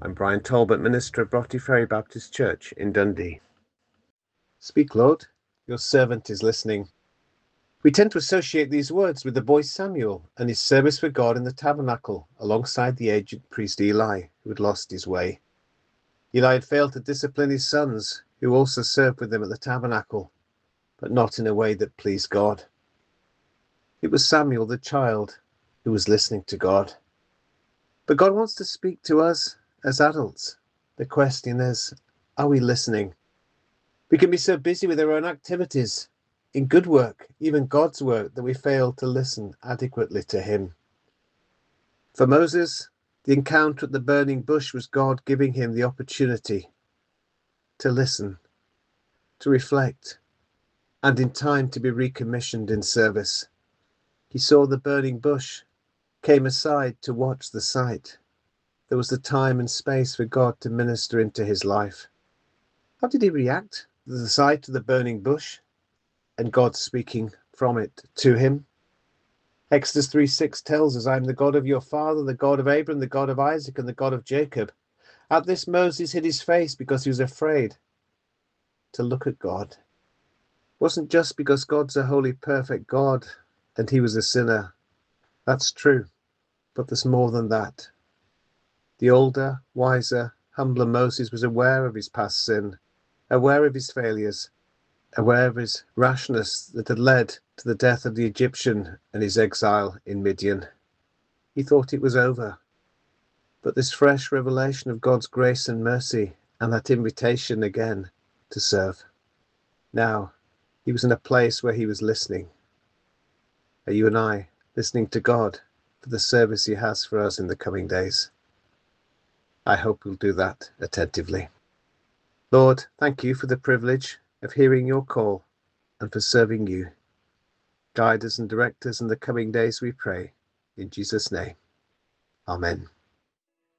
I'm Brian Talbot, minister of Broughty Ferry Baptist Church in Dundee. Speak, Lord, your servant is listening. We tend to associate these words with the boy Samuel and his service for God in the tabernacle alongside the aged priest Eli, who had lost his way. Eli had failed to discipline his sons, who also served with him at the tabernacle, but not in a way that pleased God. It was Samuel, the child, who was listening to God. But God wants to speak to us as adults. The question is, are we listening? We can be so busy with our own activities, in good work, even God's work, that we fail to listen adequately to him. For Moses, the encounter at the burning bush was God giving him the opportunity to listen, to reflect, and in time to be recommissioned in service. He saw the burning bush, came aside to watch the sight. There was the time and space for God to minister into his life. How did he react to the sight of the burning bush and God speaking from it to him? Exodus 3:6 tells us, I am the God of your father, the God of Abraham, the God of Isaac, and the God of Jacob. At this Moses hid his face because he was afraid to look at God. It wasn't just because God's a holy, perfect God and he was a sinner. That's true, but there's more than that. The older, wiser, humbler Moses was aware of his past sin, aware of his failures, aware of his rashness that had led to the death of the Egyptian and his exile in Midian. He thought it was over. But this fresh revelation of God's grace and mercy and that invitation again to serve. Now, he was in a place where he was listening. Are you and I listening to God for the service he has for us in the coming days? I hope we'll do that attentively. Lord, thank you for the privilege of hearing your call and for serving you. Guide us and direct us in the coming days, we pray. In Jesus' name, amen.